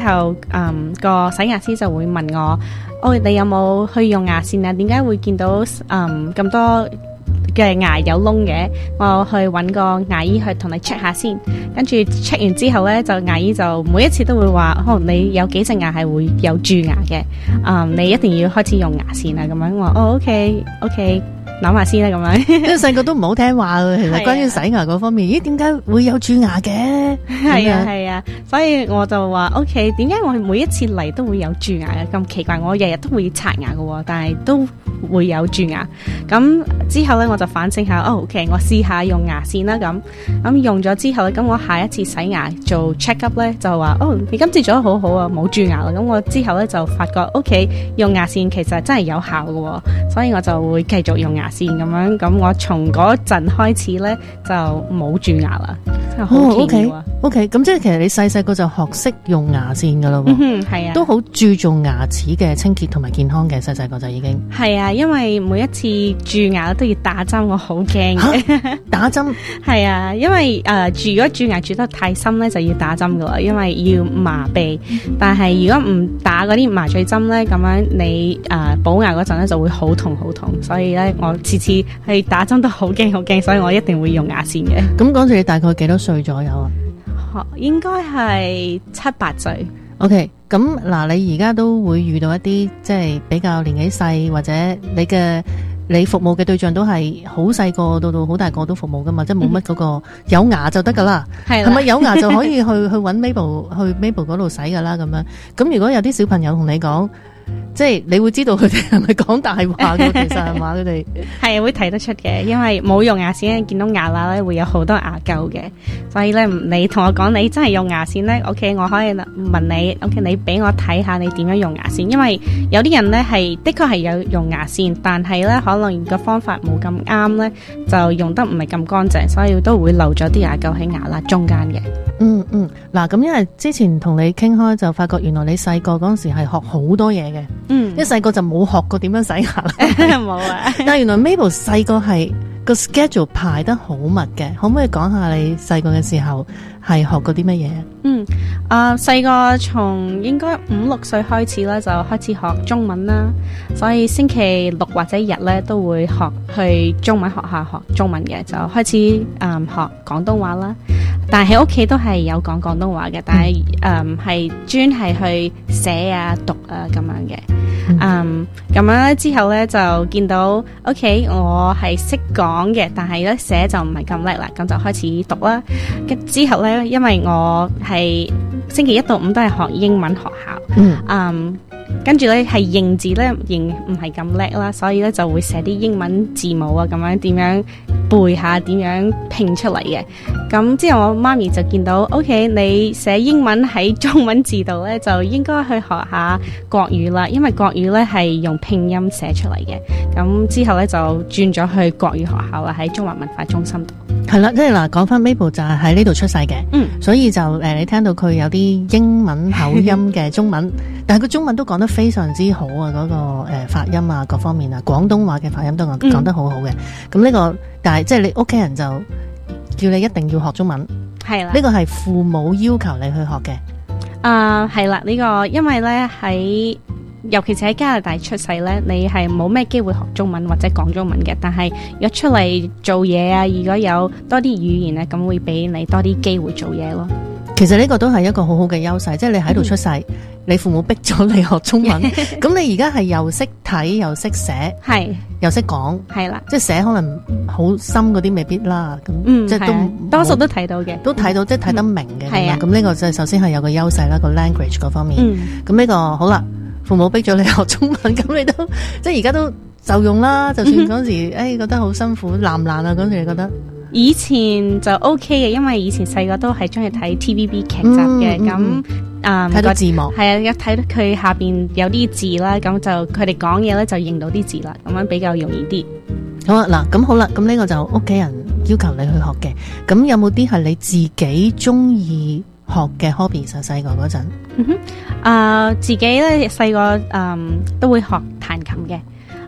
後個洗牙師就會問我，你有冇去用牙線啊？點解會見到咁多嘅牙有窿嘅？我去揾個牙醫去同你 check 下先。跟住 check 完之後呢，就牙醫就每一次都會話，你有幾隻牙係會有蛀牙嘅，你一定要開始用牙線啊。咁樣我話OK，諗下先啦，咁樣。 因為細個都唔好聽話嘅，其實關於洗牙嗰方面，咦，點解會有蛀牙嘅？ 係啊，所以我就話 OK， 點解我每一次嚟都會有蛀牙嘅？咁奇怪，我日日都會刷牙嘅，但係都會有蛀牙。咁之後咧，我就反省下，OK， 我試下用牙線啦。咁用咗之後咧，咁我下一次洗牙做 check up 咧，就話你今次做得好好啊，冇蛀牙啦。咁我之後咧就發覺 OK， 用牙線其實真係有效嘅，所以我就會繼續用牙線咁樣。咁我從嗰陣開始咧就冇蛀牙啦，真係好奇妙啊。 OK， 咁即係其實你細個就學識用牙線噶咯， 係啊， 都好注重牙齒嘅清潔同埋健康嘅，細個就已經係啊，因為每一次蛀牙都要打針，我好驚嘅。 打針係啊，因為如果蛀牙蛀得太深咧，就要打針噶啦，因為要麻痹。但係如果唔打嗰啲麻醉針咧，咁樣你補牙嗰陣咧就會好痛好痛，所以咧我次次去打針都好驚，所以我一定會用牙線嘅。 咁嗰陣你大概幾多歲左右啊？ 應該係7-8歲。 OK， 咁嗱，你而家都會遇到一啲即係比較年紀細，或者你服務嘅對象都係好細個到好大個都服務噶嘛，即係冇乜嗰個有牙就得噶啦，係咪有牙就可以去揾 Mabel 嗰度洗噶啦咁樣？咁如果有啲小朋友同你講，即係你會知道佢哋係咪講大話嘅？其實係嘛，佢哋係會睇得出嘅，因為冇用牙線見到牙罅咧會有好多牙垢嘅，所以咧你同我講你真係用牙線咧 ，OK， 我可以問你 ，OK， 你俾我睇下你點樣用牙線，因為有啲人咧係的確係有用牙線，但係咧可能個方法冇咁啱咧，就用得唔係咁乾淨，所以都會漏咗啲牙垢喺牙罅中間嘅。 嗱，咁因為之前同你傾開就發覺原來你細個嗰陣時係學好多嘢嘅，一細個就冇學過點樣洗牙啦， 冇啊。 但係原來 Mabel 細個係個 schedule 排得好密嘅，可唔可以講下你細個嘅時候係學過啲乜嘢？ 細個從應該5-6歲開始咧，就開始學中文啦，所以星期六或者日咧都會去中文學校學中文嘅，就開始學廣東話啦。但係喺屋企都係有講廣東話嘅，但係係專係去寫啊讀啊咁樣嘅。咁樣咧之後咧就見到 OK， 我係識講嘅，但係咧寫就唔係咁叻啦，咁就開始讀啦。之後咧，因為我係星期1到5都係學英文學校，跟住咧係認字咧認唔係咁叻啦，所以咧就會寫啲英文字母啊，咁樣點樣背下，點樣拼出嚟嘅。咁之後我媽咪就見到 OK， 你寫英文喺中文字度咧，就應該去學下國語啦，因為國語咧係用拼音寫出嚟嘅。咁之後咧就轉咗去國語學校啦，喺中華文化中心度。 係啦，即係嗱，講翻 Mabel 就係喺呢度出世嘅，所以就你聽到佢有啲英文口音嘅中文，但係佢中文都講得非常之好啊，嗰個發音啊，各方面啊，廣東話嘅發音都講得好好嘅。咁呢個，但係即係你屋企人就叫你一定要學中文，係啦，呢個係父母要求你去學嘅。 係啦，呢個因為咧喺尤其是喺加拿大出世咧，你係冇咩機會學中文或者講中文嘅。但係如果出嚟做嘢啊，如果有多啲語言咧，咁會俾你多啲機會做嘢咯。 其實呢個都係一個好好嘅優勢，即係你喺度出世，你父母逼咗你學中文，咁你而家係又識睇又識寫，係又識講，係啦，即係寫可能好深嗰啲未必啦，咁即係都多數都睇到嘅， 都睇到即係睇得明嘅，係啊。咁呢個就係首先係有個優勢啦，個 language 嗰方面。咁呢個好啦，父母逼咗你學中文，咁你都即係而家都就用啦。就算嗰時覺得好辛苦，難唔難啊？嗰時你覺得？ 以前就 OK 嘅，因為以前細個都係中意睇 TVB 劇集嘅，咁睇到字幕係啊，一睇到佢下邊有啲字啦，咁就佢哋講嘢咧就認到啲字啦，咁樣比較容易啲。 好啊，嗱，咁好啦，咁呢個就屋企人要求你去學嘅，咁有冇啲係你自己中意學嘅 hobby？ 細個嗰陣， 自己咧細個都會學彈琴嘅。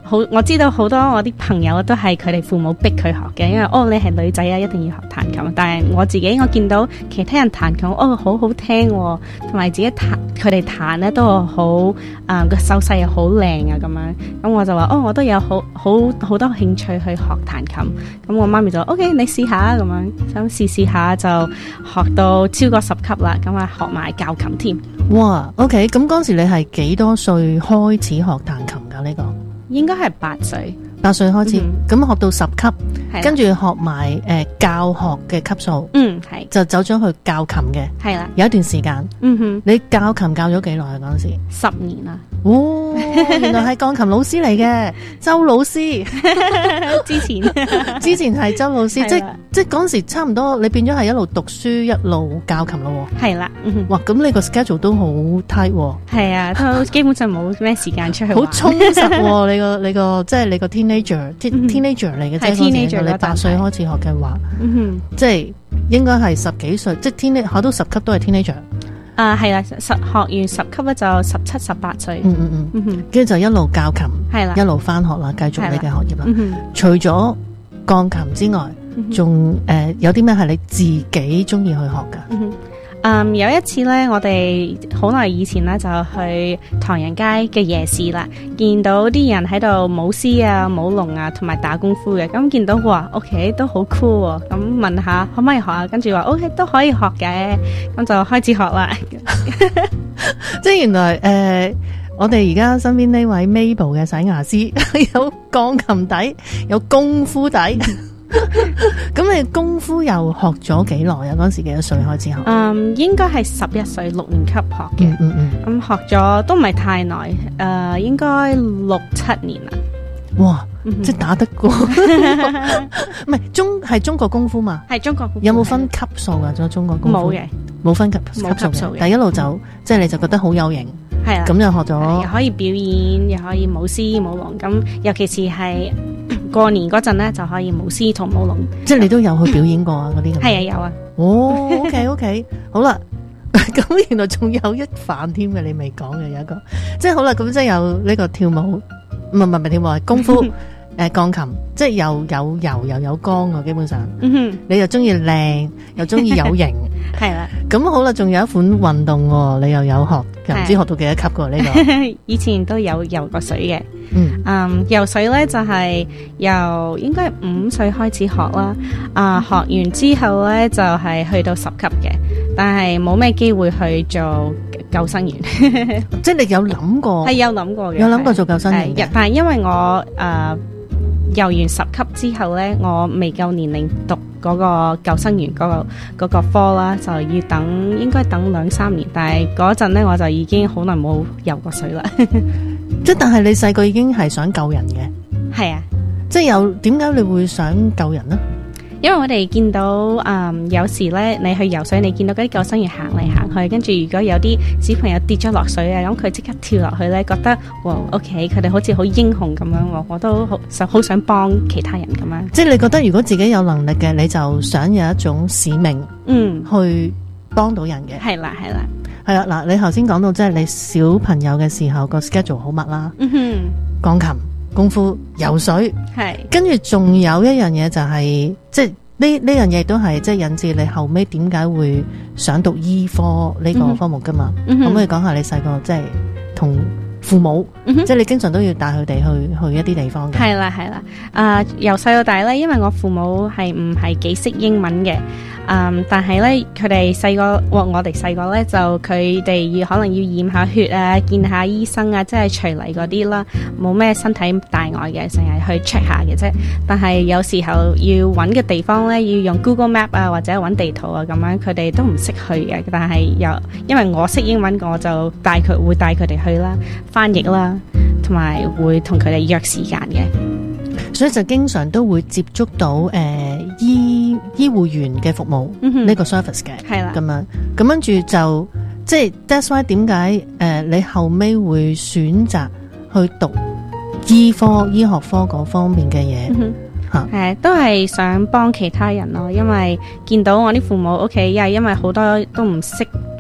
我知道好多我啲朋友都係佢哋父母逼佢學嘅，因為你係女仔啊，一定要學彈琴。但係我見到其他人彈琴，好好聽，同埋自己佢哋彈咧都好個手勢又好靚啊咁樣。咁我就話我都有好多興趣去學彈琴。咁我媽咪就 OK， 你試下咁樣，想試下就學到超過10級啦。咁啊學埋教琴添。 哇 ，OK， 咁嗰時你係幾多歲開始學彈琴噶？呢個應該係8歲。 8歲開始，咁學到10級，跟住學埋教學嘅級數， 係就走咗去教琴嘅， 係啦， 有一段時間，你教琴教咗幾耐啊？嗰陣時 10年啦。 哦，原來係鋼琴老師嚟嘅，周老師。之前係周老師，即係嗰陣時差唔多，你變咗係一路讀書一路教琴咯。 係啦， 哇，咁你個 schedule 都好 tight。 係啊，都基本上冇咩時間出去玩。 好充實，你個即係你個 teenager 嚟嘅啫。 teenager 你8歲開始學嘅話，即係應該係10幾歲，即係考到10級都係 teenager。 係啦，學完10級咧就17、18歲。 跟住就一路教琴， 係啦， 一路翻學啦，繼續你嘅學業啦。除咗鋼琴之外，仲有啲咩係你自己中意去學噶？ 有一次咧，我哋好耐以前咧就去唐人街嘅夜市啦，見到啲人喺度舞獅啊、舞龍啊，同埋打功夫嘅。咁見到話 OK 都好 cool 喎，咁問下可唔可以學啊？跟住話 OK 都可以學嘅，咁就開始學啦。 即係原來我哋而家身邊呢位 Mabel 嘅洗牙師有鋼琴底，有功夫底。咁你功夫又學咗幾耐啊？嗰時幾多歲開始學？ 應該係11歲6年級學嘅。咁學咗都唔係太耐，應該6、7年啦。 哇！即係打得過，唔係係中國功夫嘛？係中國功夫。有冇分級數啊？咗中國功夫冇嘅，冇分級數嘅。但係一路走，即係你就覺得好有型。係啦，咁就學咗，又可以表演，又可以舞獅舞龍。咁尤其是係過年嗰陣咧，就可以舞獅同舞龍。即係你都有去表演過啊？嗰啲咁。係啊，有啊。哦，OK， 好啦。咁原來仲有一範添嘅，你未講嘅有一個，即係好啦。咁即係有呢個跳舞，唔係跳舞，係功夫。鋼琴即係又有柔又有剛啊，基本上，你又中意靚，又中意有型，係啦。咁好啦，仲有一款運動，你又有學，又唔知學到幾多級噶呢個？以前都有游過水嘅，游水咧就係由應該5歲開始學啦。學完之後咧就係去到10級嘅，但係冇咩機會去做救生員。即係你有諗過？係有諗過嘅，有諗過做救生員嘅。但係因為我游完10級之後咧，我未夠年齡讀嗰個救生員嗰個科啦，就要應該等2-3年。但係嗰陣咧，我就已經好耐冇游過水啦。即係但係你細個已經係想救人嘅，係啊。即係點解你會想救人呢？因為我哋見到有時咧，你去游水，你見到嗰啲救生員行嚟行去，跟住如果有啲小朋友跌咗落水啊，咁佢即刻跳落去咧，覺得哇 OK， 佢哋好似好英雄咁樣，我都好想幫其他人咁樣。即係你覺得如果自己有能力嘅，你就想有一種使命，去幫到人嘅。係啦，係啦，係啦。嗱，你頭先講到即係你小朋友嘅時候個 schedule 好密啦，鋼琴、功夫、游水，係，跟住仲有一樣嘢就係，即係呢樣嘢都係即係引致你後尾點解會想讀醫科呢個科目噶嘛？可唔可以講下你細個即係同父母，即係你經常都要帶佢哋去一啲地方嘅？係啦，係啦。由細到大咧，因為我父母係唔係幾識英文嘅。但係咧，佢哋細個，我哋細個咧就佢哋可能要驗下血啊，見下醫生啊，即係隨嚟嗰啲啦，冇咩身體大礙嘅，成日去 check 下嘅啫。但係有時候要揾嘅地方咧，要用 Google Map 啊，或者揾地圖啊咁樣，佢哋都唔識去嘅。但係因為我識英文，我就會帶佢哋去啦，翻譯啦，同埋會同佢哋約時間嘅。所以就經常都會接觸到醫護員嘅服務呢個 service 嘅，係啦，咁樣咁跟住就即係 that's why 點解你後尾會選擇去讀醫學科嗰方面嘅嘢，都係想幫其他人咯，因為見到我啲父母屋企，因為好多都唔識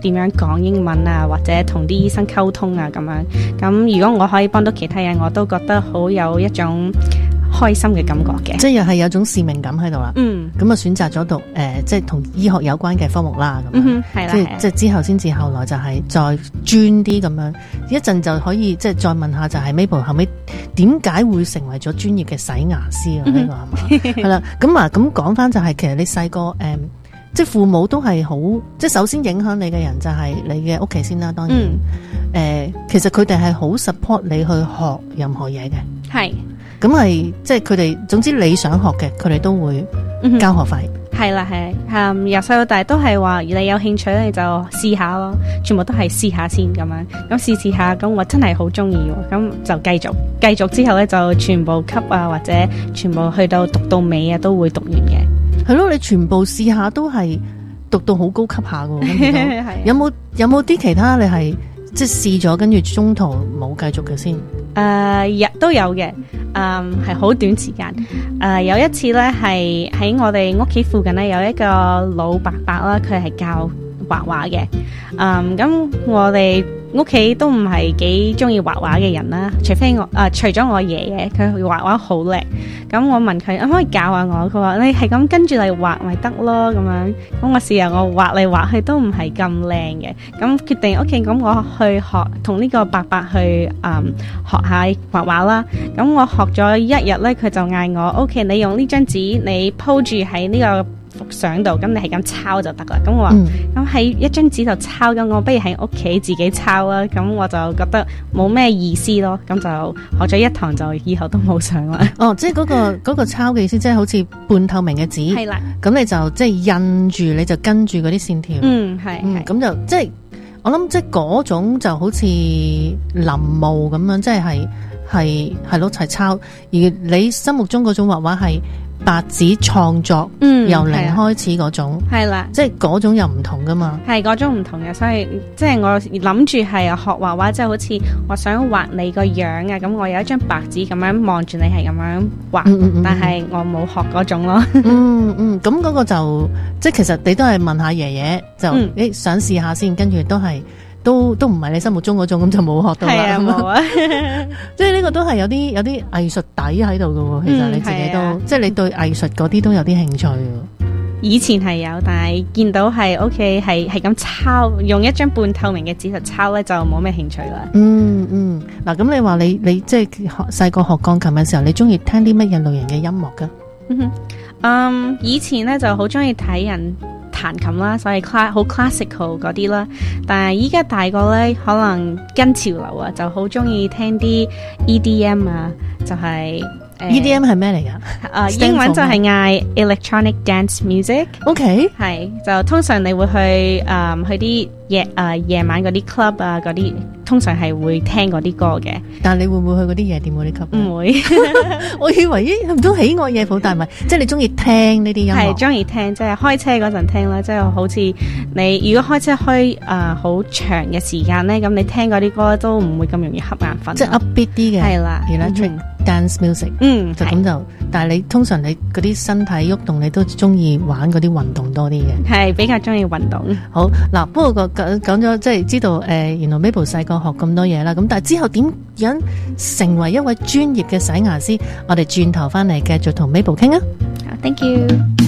點樣講英文啊，或者同啲醫生溝通啊咁樣。咁如果我可以幫到其他人，我都覺得好有一種開心嘅感覺嘅， 即係又係有種使命感喺度啦。咁啊選擇咗讀即係同醫學有關嘅科目啦。咁樣係啦， 即係之後先至後來就係再專啲咁樣，一陣就可以即係再問下就係 Mabel 後尾點解會成為咗專業嘅洗牙師啊？呢個係嘛？係啦，咁講翻就係其實你細個即係父母都係好，即係首先影響你嘅人就係你嘅屋企先啦。當然其實佢哋係好 support 你去學任何嘢嘅。係。咁係即係佢哋，總之你想學嘅，佢哋都會交學費。係啦，係由細到大都係話，你有興趣你就試下咯，全部都係試下先咁樣。咁試下，咁我真係好中意喎，咁就繼續之後咧就全部級啊，或者全部去到讀到尾啊，都會讀完嘅。係咯，你全部試下都係讀到好高級下嘅。有冇啲其他你係即係試咗，跟住中途冇繼續嘅先？都有嘅。係好短時間。有一次咧，係喺我哋屋企附近咧，有一個老伯伯啦，佢係教畫畫嘅。咁我哋屋企都唔係幾中意畫畫嘅人啦，除咗我爺爺，佢畫畫好叻。咁我問佢可唔可以教下我，佢話你係咁跟住嚟畫咪得咯，咁樣。咁我試下我畫嚟畫去都唔係咁靚嘅，咁決定OK，咁我去學同呢個伯伯去學下畫畫啦。咁我學咗一日咧，佢就嗌我 OK， 你用呢張紙你鋪住喺呢個幅相度，咁你係咁抄就得啦。咁我話咁喺一張紙度抄，咁我不如喺屋企自己抄啦。咁我就覺得冇咩意思咯，咁就學咗一堂就以後都冇上啦。哦，即係嗰個抄嘅意思，即係好似半透明嘅紙。係啦，咁你就即係印住，你就跟住嗰啲線條。係，咁就即係我諗，即係嗰種就好似臨摹咁樣，即係咯，係抄。而你心目中嗰種畫畫係白紙創作，由零開始嗰種，係啦，即係嗰種又唔同噶嘛，係嗰種唔同嘅，所以即係我諗住係學畫畫，即係好似我想畫你個樣啊，咁我有一張白紙咁樣望住你係咁樣畫，但係我冇學嗰種咯。咁嗰個就即係其實你都係問下爺爺，就想試下先，跟住都唔係你心目中嗰種，咁就冇學到啦。係啊，冇啊。即係呢個都係有啲藝術底喺度嘅喎。其實你自己都，即係你對藝術嗰啲都有啲興趣。以前係有，但係見到係 OK， 係咁抄，用一張半透明嘅紙嚟抄咧，就冇咩興趣啦。嗱，咁你話你即係細個學鋼琴嘅時候，你中意聽啲乜嘢類型嘅音樂㗎？以前咧就好中意睇人彈琴啦，所以好 classical 嗰啲啦。但係依家大個咧，可能跟潮流啊，就好中意聽啲 EDM 啊，就係EDM 係咩嚟噶？英文就係嗌 electronic dance music。OK， 係就通常你會去啲夜晚嗰啲 club 啊，嗰啲通常係會聽嗰啲歌嘅。但係你會唔會去嗰啲夜店嗰啲 club？唔會。我以為都喜愛夜蒲，但係唔係，即係你中意聽呢啲音樂？係中意聽，即係開車嗰陣聽啦。即係好似你如果開車開好長嘅時間咧，咁你聽嗰啲歌都唔會咁容易瞌眼瞓。即係 upbeat 啲嘅。係啦，electric dance music。就咁就，但係你通常你嗰啲身體喐動，你都中意玩嗰啲運動多啲嘅。係比較中意運動。好嗱，不過講咗即係知道原來 Mabel 細個學咁多嘢啦，咁但係之後點樣成為一位專業嘅洗牙師？我哋轉頭翻嚟繼續同 Mabel 傾啊。好 ，thank you。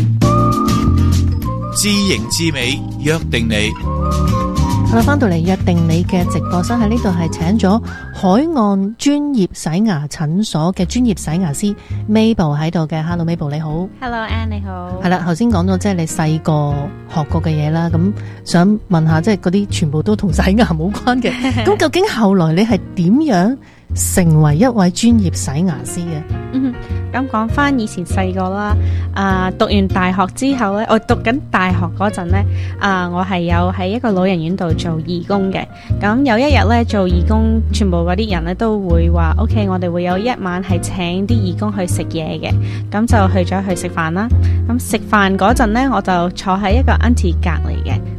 知型知美，約定你。 好啦，翻到嚟約定你嘅直播室，喺呢度係請咗海岸專業洗牙診所嘅專業洗牙師 Mabel 喺度嘅。Hello Mabel， 你好。 Hello Anne， 你好。係啦，頭先講咗即係你細個學過嘅嘢啦，咁想問下即係嗰啲全部都同洗牙冇關嘅，咁究竟後來你係點樣成為一位專業洗牙師嘅？咁講翻以前細個啦，讀完大學之後咧，我讀緊大學嗰陣咧，我係有喺一個老人院度做義工嘅。咁有一日咧做義工，全部嗰啲人咧都會話 OK， 我哋會有一晚係請啲義工去食嘢嘅，咁就去咗去食飯啦。咁食飯嗰陣咧，我就坐喺一個 auntie 隔離嘅。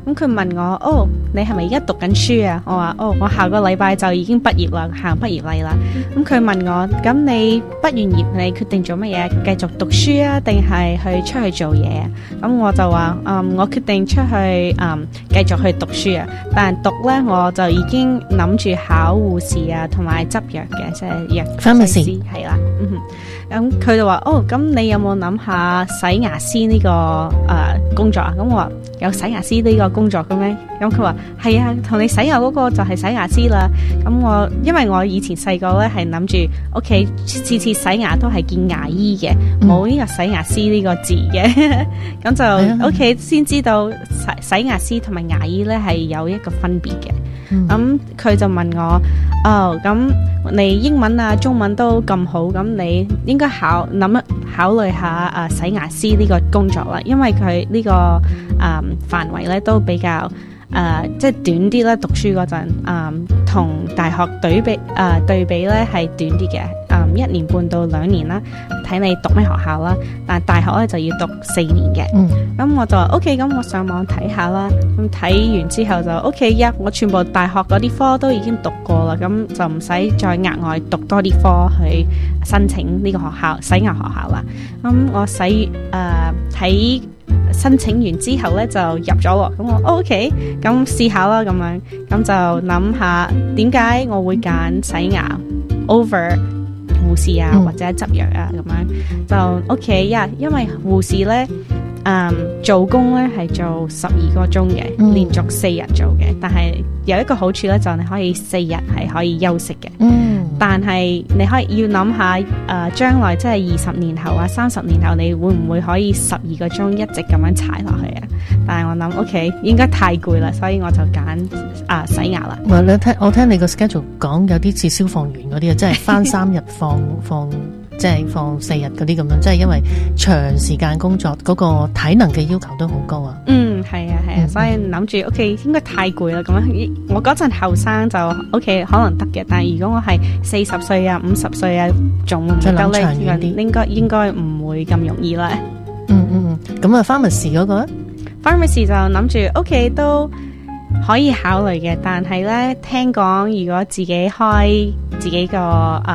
咁佢問我，哦，你係咪而家讀緊書啊？我話，哦，我下個禮拜就已經畢業啦，行畢業禮啦。咁佢問我，咁你畢完業你決定做乜嘢？繼續讀書啊，定係出去做嘢啊？咁我就話，我決定出去繼續去讀書啊。但係讀咧，我就已經諗住考護士啊，同埋執藥嘅，即係藥劑師係啦。咁佢就話，哦，咁你有冇諗下洗牙師呢個工作啊？咁我話有洗牙師呢個工作嘅咩？咁佢話係啊，同你洗牙嗰個就係洗牙師啦。咁因為我以前細個咧係諗住屋企次次洗牙都係見牙醫嘅，冇呢個洗牙師呢個字嘅。咁就屋企先知道洗牙師同埋牙醫咧係有一個分別嘅。咁佢就問我，哦，咁你英文啊中文都咁好，咁你應該考慮下洗牙師呢個工作啦，因為佢呢個範圍咧都比較即係短啲啦。讀書嗰陣同大學對比咧係短啲嘅，1年半到2年啦，睇你讀咩學校啦。但係大學咧就要讀4年嘅。咁我就話 OK， 咁我上網睇下啦。咁睇完之後就 OK，我全部大學嗰啲科都已經讀過啦，咁就唔使再額外讀多啲科去申請呢個學校洗牙學校啦。咁我睇申請完之後咧就入咗喎，咁我 OK， 咁試下啦咁樣，咁就諗下點解我會揀洗牙 over 護士啊或者執藥啊咁樣，就 OK 呀，因為護士咧做工咧係做12個鐘嘅，連續4日做嘅，但係有一個好處咧就你可以4日係可以休息嘅。但係你可以要諗下將來即係20年後啊30年後你會唔會可以12個鐘一直咁樣踩落去啊？但係我諗 OK 應該太攰啦，所以我就揀洗牙啦。 我聽你個 schedule 講有啲似消防員嗰啲啊，即係返3日放即係放4日嗰啲咁樣，即係因為長時間工作嗰個體能嘅要求都好高啊。 係啊，所以諗住 OK 應該太攰啦咁樣。我嗰陣後生就 OK 可能得嘅，但係如果我係40歲啊50歲啊仲唔得咧？應該唔會咁容易啦。 咁啊 pharmacy 嗰個咧 ，pharmacy 就諗住 OK 都可以考慮嘅，但係咧聽講如果自己開自己個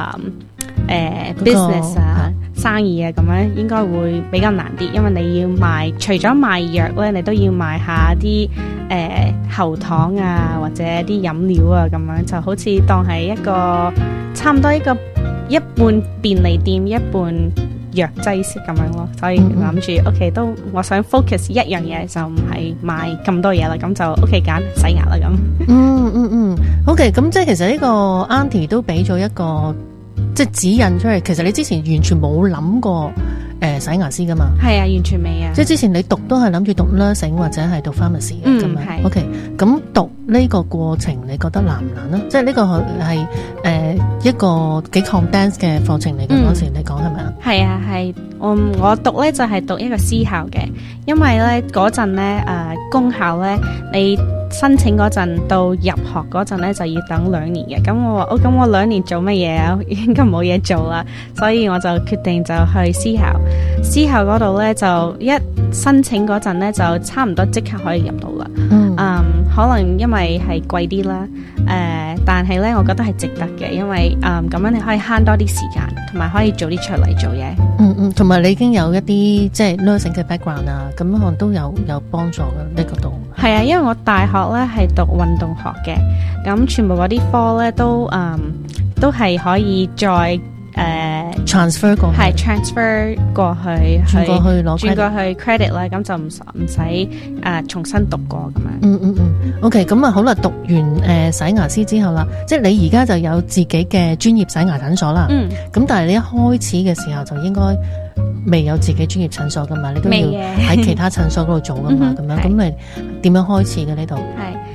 business 生意啊咁樣，應該會比較難啲，因為你要賣除咗賣藥咧，你都要賣下啲喉糖啊或者啲飲料啊咁樣，就好似當係一個差唔多一半便利店一半藥劑師咁樣咯，所以諗住 OK 都我想 focus 一樣嘢，就唔係賣咁多嘢啦，咁就 OK 揀洗牙啦咁。 OK， 咁即係其實呢個 Auntie 都俾咗一個即係指引出嚟，其實你之前完全冇諗過洗牙師噶嘛？係啊， 完全未啊！ 即係之前你讀都係諗住讀 nursing 或者係讀 pharmacy 嘅咁樣。OK， 咁讀呢個過程你覺得難唔難咧？即係呢個係一個幾 condensed 嘅課程嚟嘅，嗰時你講係咪啊？ 係啊，係我讀咧就係讀一個私校嘅，因為咧嗰陣咧公校咧你申請嗰陣到入學嗰陣咧就要等2年嘅，咁我話咁我2年做乜嘢啊？應該冇嘢做啦，所以我就決定就去私校。私校嗰度咧就一申請嗰陣咧就差唔多即刻可以入到啦。可能因為係貴啲啦，但係咧我覺得係值得嘅，因為咁樣你可以慳多啲時間，同埋可以早啲出嚟做嘢。 同埋你已經有一啲即係 nursing 嘅 background 啊，咁可能都有幫助嘅呢個度。 係啊，因為我大學咧係讀運動學嘅，咁全部嗰啲科咧都係可以再 transfer 過去， 係 transfer 過去， 轉過去 credit 啦，咁就唔使重新讀過咁樣。 OK， 咁啊好啦，讀完洗牙師之後啦，即係你而家就有自己嘅專業洗牙診所啦。咁但係你一開始嘅時候就應該未有自己專業診所噶嘛，你都要喺其他診所嗰度做噶嘛，咁樣咁你點樣開始嘅呢度？ 係。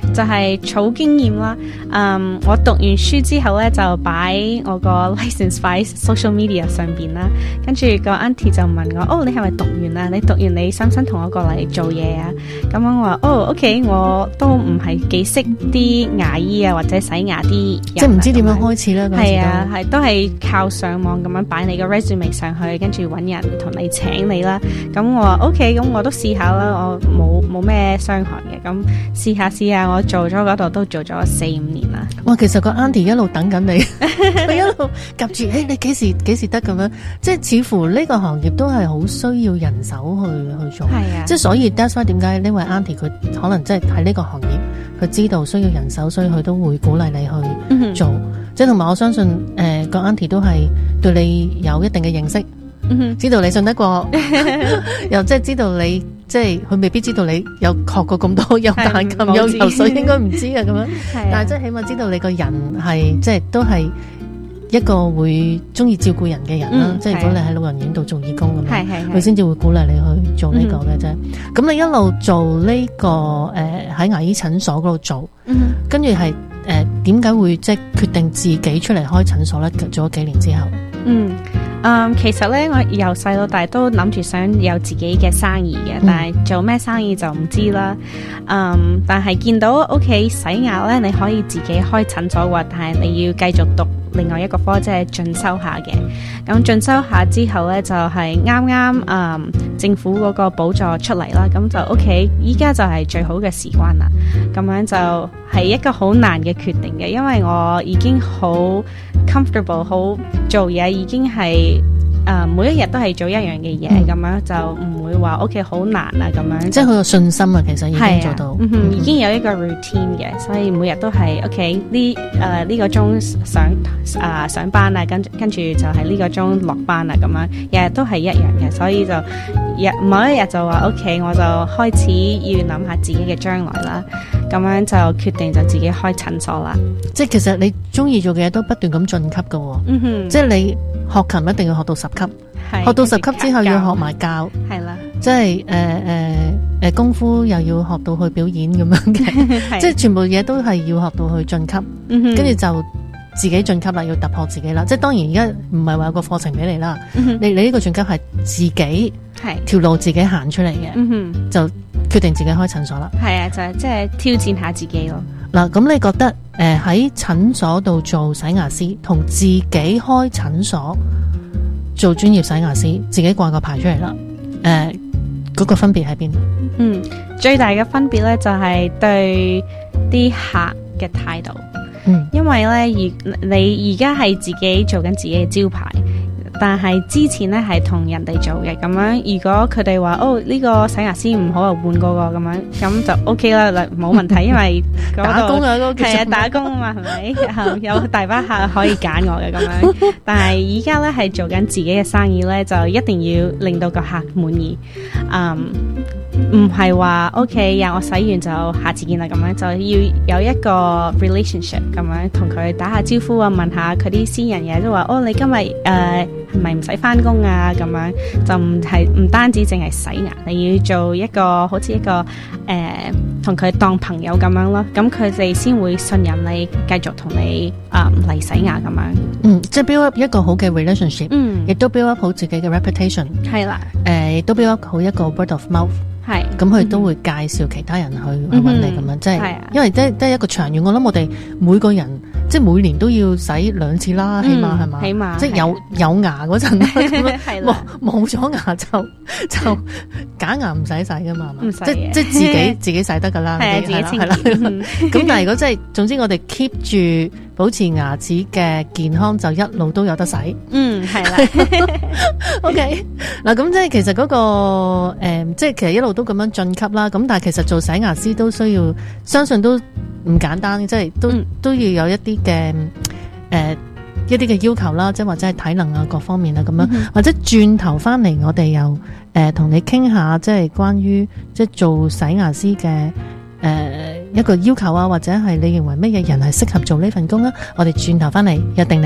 就係儲經驗啦。我讀完書之後咧，就擺我個 license 擺 social media 上邊啦。跟住個 auntie 就問我：哦，你係咪讀完啊？你讀完你想唔想同我過嚟做嘢啊？咁樣我話：哦 ，OK，我都唔係幾識啲牙醫啊，或者洗牙啲人， 即係唔知點樣開始咧。 係啊，係都係靠上網咁樣擺你個 resume 上去，跟住揾人同你請你啦。咁我話 OK，咁我都試下啦，我冇咩傷害嘅，咁試下，我做咗嗰度都做咗4-5年啦。 哇，其實個 auntie 一路等緊你，佢一路夾住，你幾時得咁樣？即係似乎呢個行業都係好需要人手去做。 係啊， 即係所以 that's why 點解呢位 auntie 佢可能即係喺呢個行業，佢知道需要人手，所以佢都會鼓勵你去做。即係同埋我相信個 auntie 都係對你有一定嘅認識。知道你信得過，又即係知道你，即係佢未必知道你有學過咁多，有彈琴有游水，應該唔知啊咁樣。但係即係起碼知道你個人係即係都係一個會中意照顧人嘅人啦。即係如果你喺老人院度做義工咁樣，佢先至會鼓勵你去做呢個嘅啫。咁你一路做呢個喺牙醫診所嗰度做，跟住係點解會即係決定自己出嚟開診所咧？做咗幾年之後。 其實咧，我由細到大都諗住想有自己嘅生意嘅，但係做咩生意就唔知啦。但係見到屋企洗牙咧，你可以自己開診所喎，但係你要繼續讀另外一個科，即係進修下嘅。咁進修下之後咧，就係啱政府嗰個補助出嚟啦，咁就屋企依家就係最好嘅時關啦。咁樣就係一個好難嘅決定嘅，因為我已經好 comfortable， 好做嘢已經係每一日都係做一樣嘅嘢，咁樣就唔會話屋企好難啊咁樣。 即係好有信心啊，其實已經做到， 已經有一個 routine 嘅，所以每日都係屋企呢個鐘上班啊，跟住就係呢個鐘落班啊咁樣，日日都係一樣嘅，所以就某一日就話 OK， 我就開始要諗下自己嘅將來啦，咁樣就決定就自己開診所啦。 即係其實你中意做嘅嘢都不斷咁晉級噶，即係你學琴一定要學到10級，學到10級之後要學埋教，係啦，即係功夫又要學到去表演咁樣嘅，即係全部嘢都係要學到去晉級，跟住就自己晉級啦，要突破自己啦。即係當然而家唔係話有個課程俾你啦，你呢個晉級係自己條路自己行出嚟嘅，就決定自己開診所啦。 係啊，就係即係挑戰下自己咯。 嗱，咁你覺得喺診所度做洗牙師同自己開診所做專業洗牙師，自己掛個牌出嚟啦，嗰個分別喺邊？ 最大嘅分別咧就係對啲客嘅態度。因為咧你而家係自己做緊自己嘅招牌，但係之前咧係同人哋做嘅，咁樣如果佢哋話呢個洗牙師唔好啊，換個咁樣，咁就 OK 啦，冇問題，因為打工啊， 係啊，打工啊嘛，係咪有大把客可以揀我嘅咁樣。但係而家咧係做緊自己嘅生意咧，就一定要令到個客滿意。唔係話 OK 呀，我洗完就下次見啦，咁樣就要有一個 relationship 咁樣同佢打下招呼啊，問下佢啲私人嘢，都話你今日係咪唔使翻工啊？咁樣就唔單止淨係洗牙，你要做一個好似一個同佢當朋友咁樣咯，咁佢哋先會信任你，繼續同你嚟洗牙咁樣。 即係 build up 一個好嘅 relationship，亦都 build up 好自己嘅 reputation， 係啦， 亦都 build up 好一個 word of mouth。係，咁佢都會介紹其他人去揾你咁樣，即係，因為即係一個長遠。我諗我哋每個人即係每年都要洗2次啦，起碼係嘛？起碼，即係有牙嗰陣啦，冇咗牙就假牙唔使洗噶嘛，唔使，即係自己洗得噶啦，係啦係啦。咁但係如果即係，總之我哋 keep 住保持牙齒嘅健康，就一路都有得洗。係啦。OK， 嗱咁即係其實嗰個即係其實一路都咁樣晉級啦。咁但係其實做洗牙師都需要，相信都唔簡單，即係都要有一啲嘅要求啦，即係或者係體能啊各方面啊咁樣，或者轉頭翻嚟我哋又同你傾下，即係關於即係做洗牙師嘅一個要求啊，或者係你認為乜嘢人係適合做呢份工啊？我哋轉頭翻嚟約定你。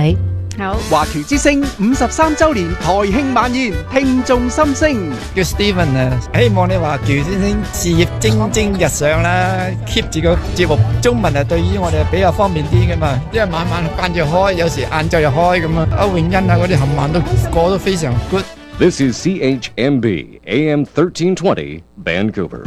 好， 華僑之聲53週年台慶晚宴，聽眾心聲。 叫 Steven 啊，希望你華僑先生事業蒸蒸日上啦 ，keep 住個節目中文啊，對於我哋比較方便啲噶嘛，因為晚晚慣住開，有時晏晝又開咁啊。歐永欣啊嗰啲冚唪唥都過得非常 good。 This is CHMB AM 1320 Vancouver。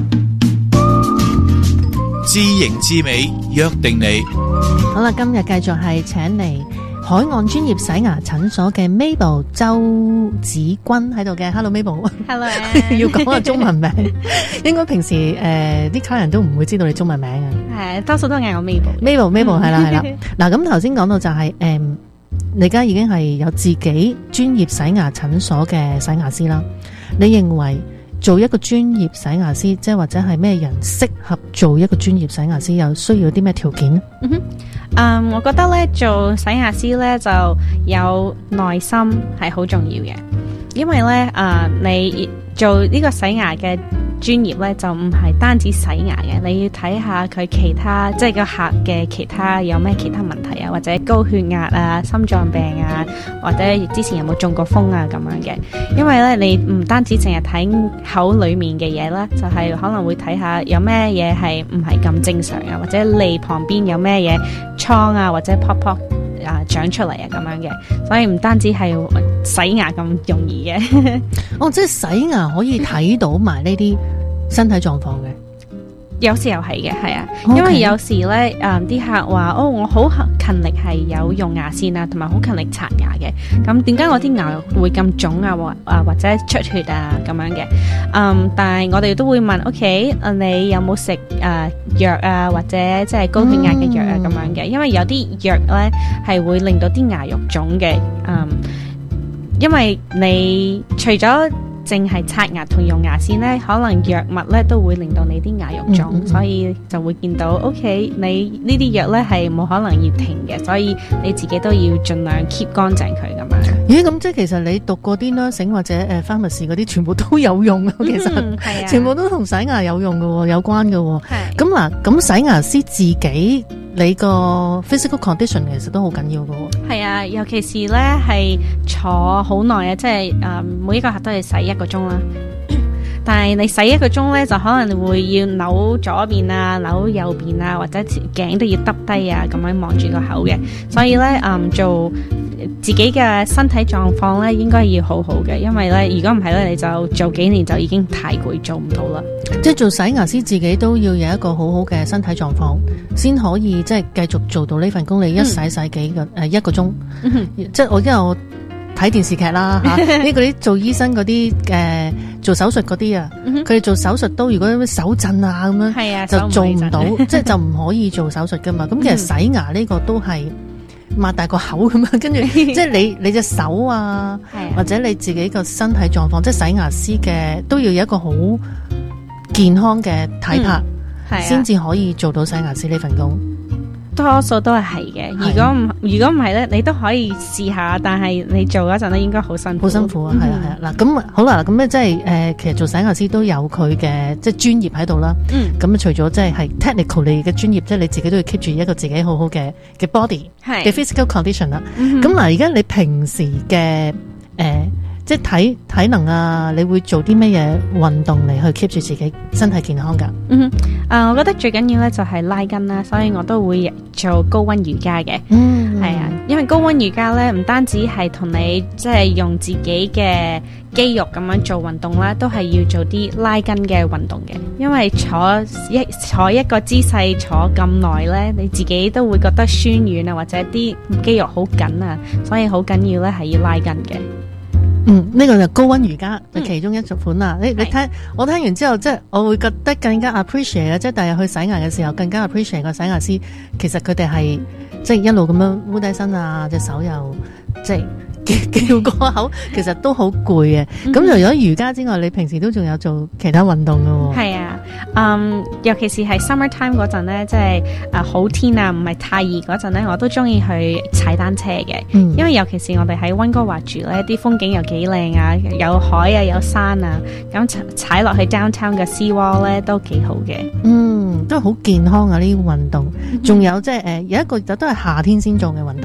知形知美，約定你。 好啦，今日繼續係請嚟海岸專業洗牙診所嘅 Mabel 周子君喺度嘅。Hello Mabel， Hello， 要講個中文名，應該平時啲客人都唔會知道你中文名嘅。 係多數都嗌我 Mabel 係啦。嗱，咁頭先講到就係你而家已經係有自己專業洗牙診所嘅洗牙師啦。你認為做一個專業洗牙師，即係或者係咩人適合做一個專業洗牙師，又需要啲咩條件呢？ 我覺得咧做洗牙師咧就有耐心係好重要嘅，因為咧你做呢個洗牙嘅專業咧就唔係單止洗牙嘅，你要睇下佢其他即係個客嘅其他有咩其他問題啊，或者高血壓啊、心臟病啊，或者之前有冇中過風啊咁樣嘅。因為咧你唔單止淨係睇口裏面嘅嘢啦，就係可能會睇下有咩嘢係唔係咁正常啊，或者脷旁邊有咩嘢瘡啊，或者泡泡長出嚟啊咁樣嘅，所以唔單止係洗牙咁容易嘅。 哦，即係洗牙可以睇到埋呢啲身體狀況嘅。 有時又係嘅，係啊， Okay. 因為有時咧，啲客話我好勤力係有用牙線啊，同埋好勤力刷牙嘅。咁點解我啲牙會咁腫啊，或者出血啊咁樣嘅？但係我哋都會問 ，OK， 你有冇食藥啊，或者即係高血壓嘅藥啊咁樣嘅？因為有啲藥咧係會令到啲牙肉腫嘅。因為你除咗淨係刷牙同用牙線咧，可能藥物咧都會令到你啲牙肉腫，所以就會見到 OK， 你呢啲藥咧係冇可能要停嘅，所以你自己都要盡量 keep 乾淨佢咁樣。 咦，咁即係其實你讀過啲 nursing 或者pharmacy 嗰啲，全部都有用啊！其實係啊， 全部都同洗牙有用嘅，有關嘅。 係咁嗱，咁洗牙師自己你個 physical condition 其實都好緊要嘅。 係啊，尤其是咧係坐好耐啊，即係每一個客都係洗1個鐘啦。但係你洗1個鐘咧，就可能會要扭左邊啊、扭右邊啊，或者頸都要耷低啊，咁樣望住個口嘅。所以咧，做自己嘅身體狀況咧，應該要好好嘅，因為咧，如果唔係咧，你就做幾年就已經太攰，做唔到啦。 即係做洗牙師自己都要有一個好好嘅身體狀況，先可以即係繼續做到呢份工。你一洗幾個1個鐘，即係因為我睇電視劇啦嚇，呢嗰啲做醫生嗰啲做手術嗰啲啊，佢哋做手術都如果手震啊咁樣， 係啊， 就做唔到，即係就唔可以做手術噶嘛。咁其實洗牙呢個都係擘大個口咁樣，跟住即係你隻手啊，或者你自己個身體狀況，即係洗牙師嘅都要有一個好健康嘅體魄，先至可以做到洗牙師呢份工。 多數都係嘅，如果唔係咧，你都可以試下，但係你做嗰陣咧應該好辛苦，好辛苦啊，係啊。嗱，咁好啦，咁咧即係其實做洗牙師都有佢嘅即係專業喺度啦。咁除咗即係 technical 你嘅專業，即係你自己都要 keep 住一個自己好好嘅 body 嘅 physical condition 啦。咁嗱，而家你平時嘅即係體能啊，你會做啲咩嘢運動嚟去 keep 住自己身體健康噶？ 我覺得最緊要咧就係拉筋啦，所以我都會做高溫瑜伽嘅。係啊，因為高溫瑜伽咧唔單止係同你即係用自己嘅肌肉咁樣做運動啦，都係要做啲拉筋嘅運動嘅。因為坐一個姿勢坐咁耐咧，你自己都會覺得酸軟啊，或者啲肌肉好緊啊，所以好緊要咧係要拉筋嘅。 呢個就高溫瑜伽就其中一款啦。你聽我聽完之後，即係我會覺得更加 appreciate 啊！即係第日去洗牙嘅時候，更加 appreciate 個洗牙師。其實佢哋係即係一路咁樣烏低身啊，隻手又即係叫個口，其實都好攰嘅。咁除咗瑜伽之外，你平時都仲有做其他運動㗎喎？ 係啊，尤其是係 summer time 嗰陣咧，即係好天啊，唔係太熱嗰陣咧，我都中意去踩單車嘅。因為尤其是我哋喺溫哥華住咧，啲風景又幾靚啊，有海啊，有山啊，咁踩落去 downtown 嘅 sea wall 咧都幾好嘅。都好健康啊！呢個運動，仲有即係有一個都係夏天先做嘅運動。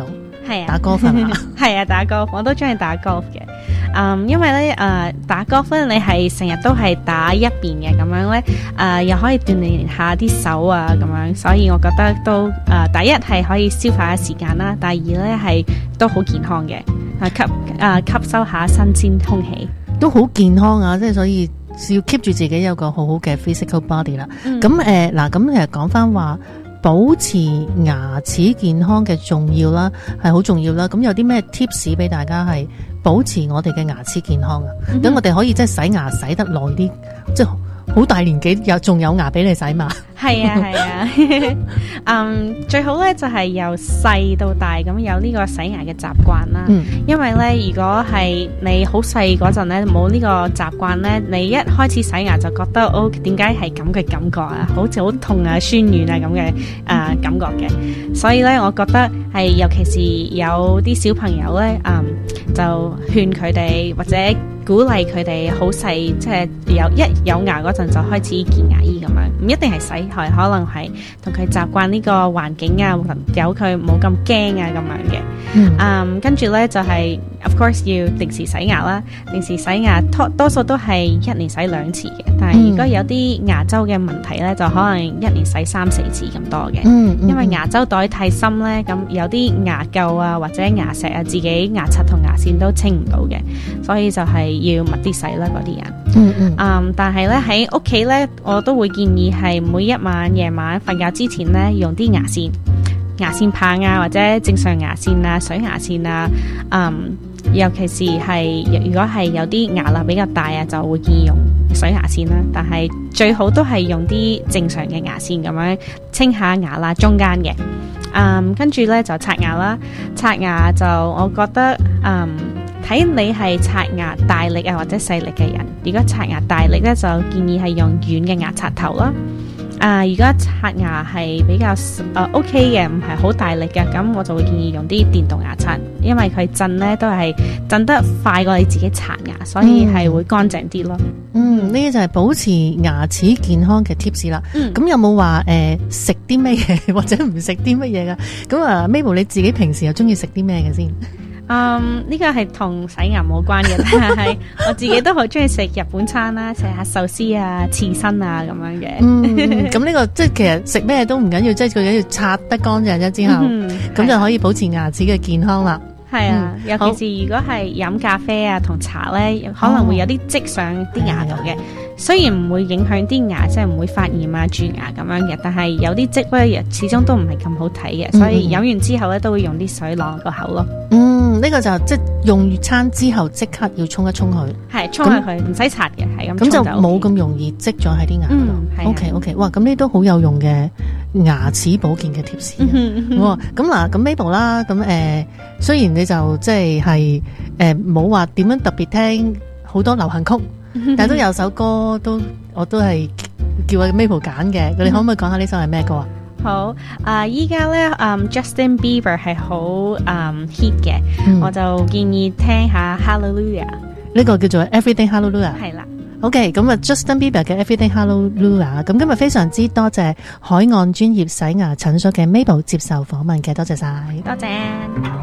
係啊， 打 golf 係嘛？ 係啊，打 golf 我都中意打 golf 嘅。因為咧打 golf 咧，你係成日都係打一邊嘅咁樣咧，又可以鍛鍊下啲手啊咁樣，所以我覺得都第一係可以消化下時間啦，第二咧係都好健康嘅，吸收下新鮮空氣， 都好健康啊！即係所以要 keep 住自己有個好好嘅 physical body 啦。咁嗱，咁其實講翻話保持牙齒健康嘅重要啦，係好重要啦。咁有啲咩 tips 俾大家係保持我哋嘅牙齒健康啊？等我哋可以即係洗牙洗得耐啲，即係好大年紀仲有牙俾你洗嘛？ 係啊，最好咧就係由細到大咁有呢個洗牙嘅習慣啦。因為咧，如果係你好細嗰陣咧冇呢個習慣咧，你一開始洗牙就覺得點解係咁嘅感覺啊？好似好痛啊、酸軟啊咁嘅感覺嘅。所以咧，我覺得係尤其是有啲小朋友咧，就勸佢哋或者鼓勵佢哋好細，即係有牙嗰陣就開始見牙醫咁樣，唔一定係洗，係可能係同佢習慣呢個環境啊，有佢冇咁驚啊咁樣嘅。跟住咧就係 of course 要定時洗牙啦，定時洗牙多數都係一年洗2次嘅，但係如果有啲牙周嘅問題咧，就可能一年洗3-4次咁多嘅。因為牙周袋太深咧，咁有啲牙垢啊或者牙石啊，自己牙刷同牙線都清唔到嘅，所以就係要密啲洗啦嗰啲人。但係咧喺屋企咧，我都會建議係每一晚夜晚瞓覺之前咧，用啲牙線棒啊，或者正常牙線啊、水牙線啊。尤其是係如果係有啲牙罅比較大啊，就會建議用水牙線啦。但係最好都係用啲正常嘅牙線咁樣清下牙罅中間嘅。跟住咧就刷牙啦。刷牙就我覺得睇你係刷牙大力啊或者細力嘅人。如果刷牙大力咧，就建議係用軟嘅牙刷頭啦。如果刷牙係比較OK 嘅，唔係好大力嘅，咁我就會建議用啲電動牙刷，因為佢震咧都係震得快過你自己刷牙，所以係會乾淨啲咯。 呢啲就係保持牙齒健康嘅 tips 啦。咁有冇話食啲咩嘢或者唔食啲乜嘢噶？咁Mabel 你自己平時又中意食啲咩嘅先？ 呢個係同洗牙冇關嘅，但係我自己都好中意食日本餐啦，食下壽司啊、刺身啊咁樣嘅。咁呢個即係其實食咩都唔緊要，即係最緊要刷得乾淨咗之後，咁就可以保持牙齒嘅健康啦。係啊，尤其是如果係飲咖啡啊同茶咧，可能會有啲積上啲牙度嘅。雖然唔會影響啲牙，即係唔會發炎啊、蛀牙咁樣嘅，但係有啲積咧，始終都唔係咁好睇嘅，所以飲完之後咧都會用啲水晾個口咯。呢個就即係用完餐之後即刻要沖一沖佢， 係沖下佢，唔使刷嘅，係咁就冇咁容易積咗喺啲牙度。OK， 哇，咁呢都好有用嘅牙齒保健嘅 tips。咁 Mabel 啦，咁雖然你就即係冇話點樣特別聽好多流行曲。但係都有首歌我都係叫阿 Mabel 揀嘅，你可唔可以講下呢首係咩歌啊？ 好，依家咧Justin Bieber 係好hit 嘅，我就建議聽下 Hallelujah， 呢個叫做 Everything Hallelujah。係啦，OK， 咁Justin Bieber 嘅 Everything Hallelujah。咁今日非常之多謝海岸專業洗牙診所嘅 Mabel 接受訪問嘅，多謝晒， 多謝。